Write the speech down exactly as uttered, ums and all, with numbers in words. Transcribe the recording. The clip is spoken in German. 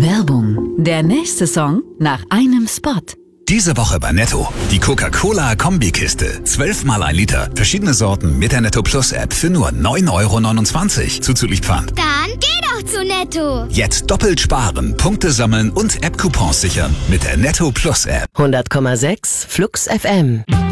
Werbung. Der nächste Song nach einem Spot. Diese Woche bei Netto. Die Coca-Cola-Kombikiste. zwölf mal ein Liter. Verschiedene Sorten mit der Netto Plus App für nur neun Euro neunundzwanzig. Zuzüglich Pfand. Dann geh doch zu Netto. Jetzt doppelt sparen, Punkte sammeln und App-Coupons sichern mit der Netto Plus App. hundert Komma sechs Flux F M.